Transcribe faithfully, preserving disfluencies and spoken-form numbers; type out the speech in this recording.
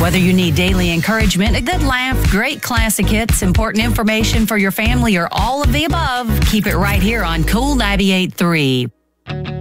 Whether you need daily encouragement, a good laugh, great classic hits, important information for your family, or all of the above, keep it right here on Cool ninety-eight point three.